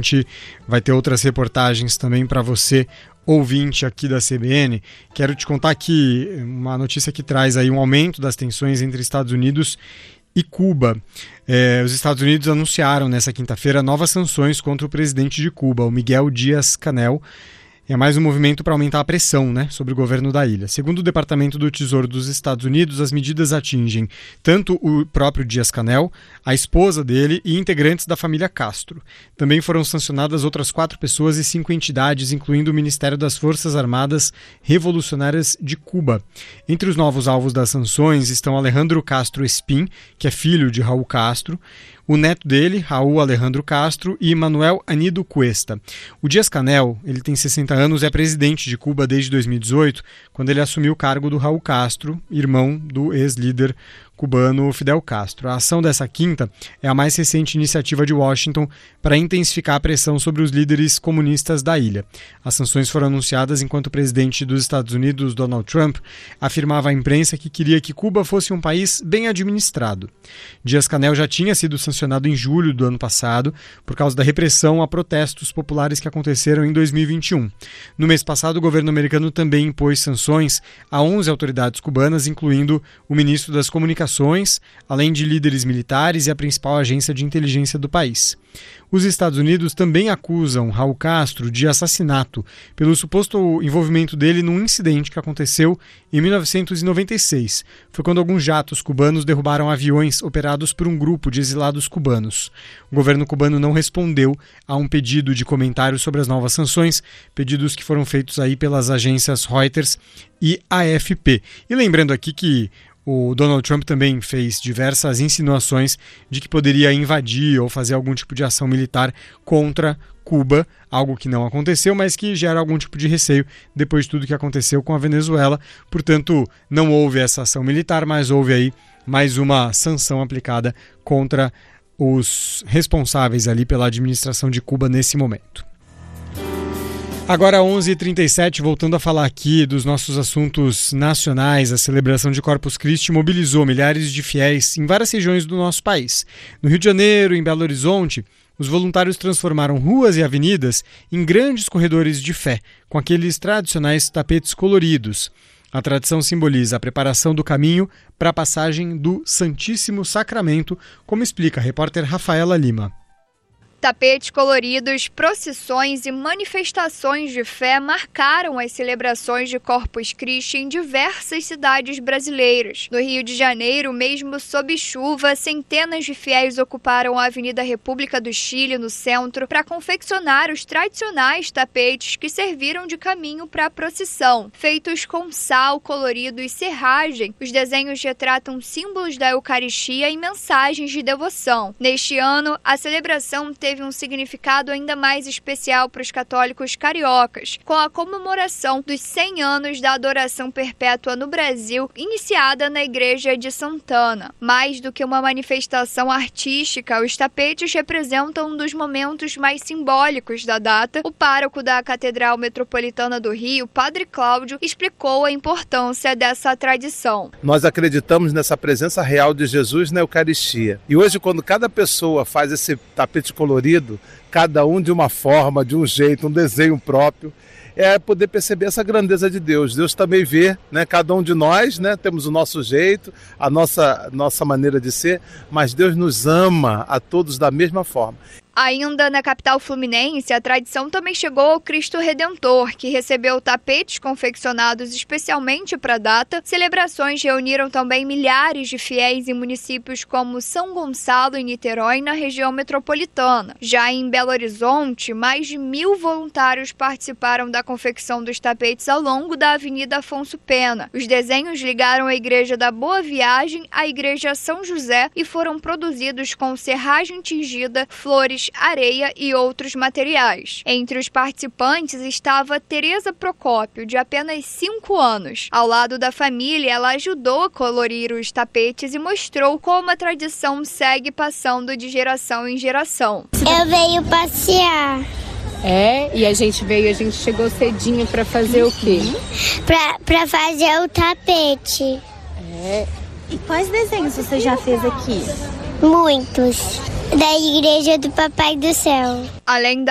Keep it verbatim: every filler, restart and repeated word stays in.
gente vai ter outras reportagens também para você, ouvinte aqui da C B N. Quero te contar aqui uma notícia que traz aí um aumento das tensões entre Estados Unidos e Cuba. É, os Estados Unidos anunciaram nessa quinta-feira novas sanções contra o presidente de Cuba, o Miguel Díaz-Canel. É mais um movimento para aumentar a pressão, né, sobre o governo da ilha. Segundo o Departamento do Tesouro dos Estados Unidos, as medidas atingem tanto o próprio Díaz-Canel, a esposa dele e integrantes da família Castro. Também foram sancionadas outras quatro pessoas e cinco entidades, incluindo o Ministério das Forças Armadas Revolucionárias de Cuba. Entre os novos alvos das sanções estão Alejandro Castro Espín, que é filho de Raul Castro, o neto dele, Raul Alejandro Castro, e Manuel Anido Cuesta. O Díaz-Canel, ele tem sessenta anos, é presidente de Cuba desde dois mil e dezoito, quando ele assumiu o cargo do Raul Castro, irmão do ex-líder cubano Fidel Castro. A ação dessa quinta é a mais recente iniciativa de Washington para intensificar a pressão sobre os líderes comunistas da ilha. As sanções foram anunciadas enquanto o presidente dos Estados Unidos, Donald Trump, afirmava à imprensa que queria que Cuba fosse um país bem administrado. Díaz-Canel já tinha sido sancionado em julho do ano passado por causa da repressão a protestos populares que aconteceram em dois mil e vinte e um. No mês passado, o governo americano também impôs sanções a onze autoridades cubanas, incluindo o ministro das Comunicações, além de líderes militares e a principal agência de inteligência do país. Os Estados Unidos também acusam Raul Castro de assassinato pelo suposto envolvimento dele num incidente que aconteceu em mil novecentos e noventa e seis. Foi quando alguns jatos cubanos derrubaram aviões operados por um grupo de exilados cubanos. O governo cubano não respondeu a um pedido de comentário sobre as novas sanções, pedidos que foram feitos aí pelas agências Reuters e A F P. E lembrando aqui que o Donald Trump também fez diversas insinuações de que poderia invadir ou fazer algum tipo de ação militar contra Cuba, algo que não aconteceu, mas que gera algum tipo de receio depois de tudo que aconteceu com a Venezuela. Portanto, não houve essa ação militar, mas houve aí mais uma sanção aplicada contra os responsáveis ali pela administração de Cuba nesse momento. Agora onze e trinta e sete, voltando a falar aqui dos nossos assuntos nacionais, a celebração de Corpus Christi mobilizou milhares de fiéis em várias regiões do nosso país. No Rio de Janeiro, em Belo Horizonte, os voluntários transformaram ruas e avenidas em grandes corredores de fé, com aqueles tradicionais tapetes coloridos. A tradição simboliza a preparação do caminho para a passagem do Santíssimo Sacramento, como explica a repórter Rafaela Lima. Tapetes coloridos, procissões e manifestações de fé marcaram as celebrações de Corpus Christi em diversas cidades brasileiras. No Rio de Janeiro, mesmo sob chuva, centenas de fiéis ocuparam a Avenida República do Chile, no centro, para confeccionar os tradicionais tapetes que serviram de caminho para a procissão. Feitos com sal colorido e serragem, os desenhos retratam símbolos da Eucaristia e mensagens de devoção. Neste ano, a celebração teve teve um significado ainda mais especial para os católicos cariocas, com a comemoração dos cem anos da adoração perpétua no Brasil, iniciada na Igreja de Santana. Mais do que uma manifestação artística, os tapetes representam um dos momentos mais simbólicos da data. O pároco da Catedral Metropolitana do Rio, Padre Cláudio, explicou a importância dessa tradição. Nós acreditamos nessa presença real de Jesus na Eucaristia. E hoje, quando cada pessoa faz esse tapete colorido, cada um de uma forma, de um jeito, um desenho próprio, é poder perceber essa grandeza de Deus. Deus também vê, né, cada um de nós, né, temos o nosso jeito, a nossa, nossa maneira de ser, mas Deus nos ama a todos da mesma forma. Ainda na capital fluminense, a tradição também chegou ao Cristo Redentor, que recebeu tapetes confeccionados especialmente para a data. Celebrações reuniram também milhares de fiéis em municípios como São Gonçalo e Niterói, na região metropolitana. Já em Belo Horizonte, mais de mil voluntários participaram da confecção dos tapetes ao longo da Avenida Afonso Pena. Os desenhos ligaram a Igreja da Boa Viagem à Igreja São José e foram produzidos com serragem tingida, flores, areia e outros materiais. Entre os participantes estava Tereza Procópio, de apenas cinco anos. Ao lado da família, ela ajudou a colorir os tapetes e mostrou como a tradição segue passando de geração em geração. Eu venho passear. É, e a gente veio, a gente chegou cedinho para fazer o quê? Pra, pra fazer o tapete. É. E quais desenhos você já fez aqui? Muitos. Da Igreja do Papai do Céu. Além da